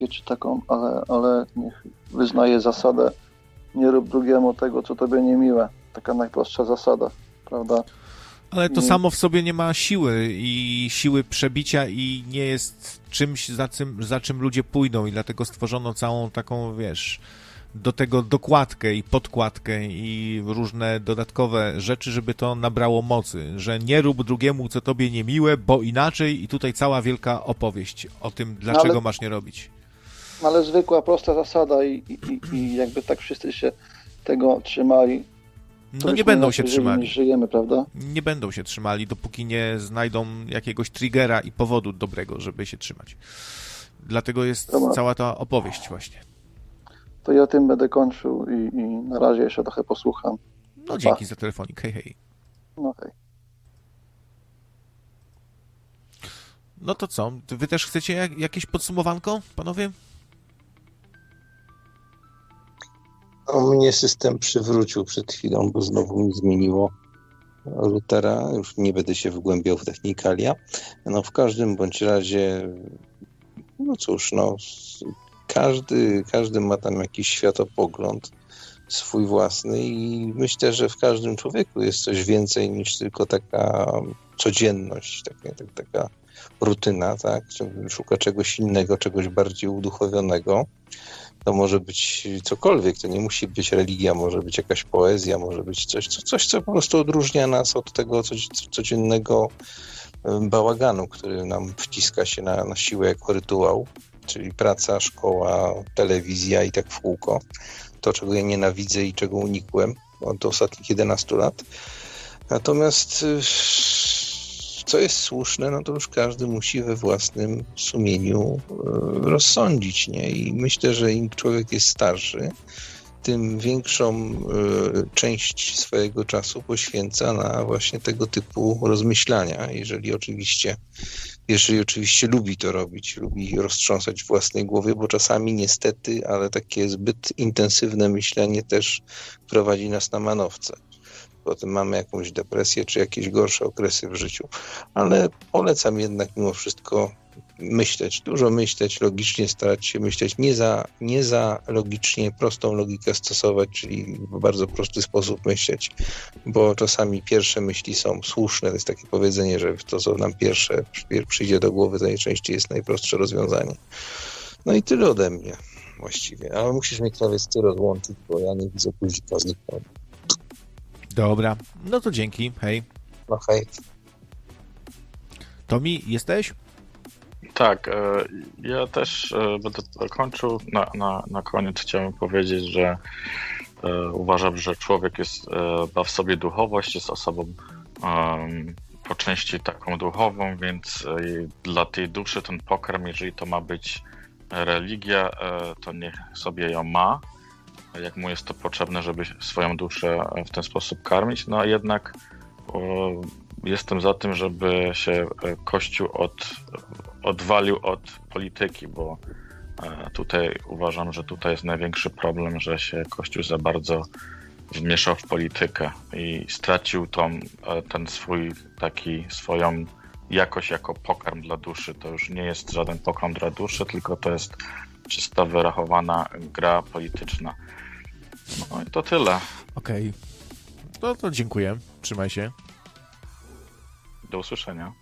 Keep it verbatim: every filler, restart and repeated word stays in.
czy taką, ale, ale niech wyznaje zasadę: nie rób drugiemu tego, co tobie niemiłe. Taka najprostsza zasada, prawda? Ale to I... samo w sobie nie ma siły i siły przebicia i nie jest czymś, za czym, za czym ludzie pójdą i dlatego stworzono całą taką, wiesz, do tego dokładkę i podkładkę i różne dodatkowe rzeczy, żeby to nabrało mocy, że nie rób drugiemu, co tobie niemiłe, bo inaczej, i tutaj cała wielka opowieść o tym, dlaczego no ale, masz nie robić. Ale zwykła, prosta zasada i, i, i jakby tak wszyscy się tego trzymali. No nie będą się trzymali. Nie żyjemy, prawda? Nie będą się trzymali, dopóki nie znajdą jakiegoś triggera i powodu dobrego, żeby się trzymać. Dlatego jest Dobra. cała ta opowieść właśnie. To ja tym będę kończył i, i na razie jeszcze trochę posłucham. No dzięki pa. za telefonik. Hej, hej. No hej. No to co? Wy też chcecie jak, jakieś podsumowanko, panowie? No, mnie system przywrócił przed chwilą, bo znowu mi zmieniło routera. Już nie będę się wgłębiał w technikalia. No w każdym bądź razie, no cóż, no każdy, każdy ma tam jakiś światopogląd swój własny i myślę, że w każdym człowieku jest coś więcej niż tylko taka codzienność, taka, tak, taka rutyna, tak? Szuka czegoś innego, czegoś bardziej uduchowionego. To może być cokolwiek, to nie musi być religia, może być jakaś poezja, może być coś, co, coś, co po prostu odróżnia nas od tego codziennego bałaganu, który nam wciska się na, na siłę jako rytuał, czyli praca, szkoła, telewizja i tak w kółko. To, czego ja nienawidzę i czego unikłem od ostatnich jedenastu lat. Natomiast co jest słuszne, no to już każdy musi we własnym sumieniu rozsądzić, nie? I myślę, że im człowiek jest starszy, tym większą część swojego czasu poświęca na właśnie tego typu rozmyślania, jeżeli oczywiście jeżeli oczywiście lubi to robić, lubi roztrząsać w własnej głowie, bo czasami niestety, ale takie zbyt intensywne myślenie też prowadzi nas na manowce. Potem mamy jakąś depresję, czy jakieś gorsze okresy w życiu. Ale polecam jednak mimo wszystko myśleć, dużo myśleć, logicznie starać się myśleć, nie za, nie za logicznie, prostą logikę stosować, czyli w bardzo prosty sposób myśleć, bo czasami pierwsze myśli są słuszne, to jest takie powiedzenie, że to, co nam pierwsze przyjdzie do głowy, to najczęściej jest najprostsze rozwiązanie. No i tyle ode mnie właściwie, ale musisz mnie klawiaturę rozłączyć, bo ja nie widzę guzika zniknąć. Dobra, no to dzięki, hej. No hej. Tomi, jesteś? Tak, ja też będę kończył. Na, na, na koniec chciałem powiedzieć, że uważam, że człowiek jest, ma w sobie duchowość, jest osobą um, po części taką duchową, więc dla tej duszy ten pokarm, jeżeli to ma być religia, to niech sobie ją ma, jak mu jest to potrzebne, żeby swoją duszę w ten sposób karmić. No a jednak jestem za tym, żeby się Kościół od, odwalił od polityki, bo tutaj uważam, że tutaj jest największy problem, że się Kościół za bardzo wmieszał w politykę i stracił tą, ten swój taki, swoją jakość jako pokarm dla duszy. To już nie jest żaden pokarm dla duszy, tylko to jest czysto wyrachowana gra polityczna. No i to tyle. Okej. Okay. No to dziękuję. Trzymaj się. Do usłyszenia.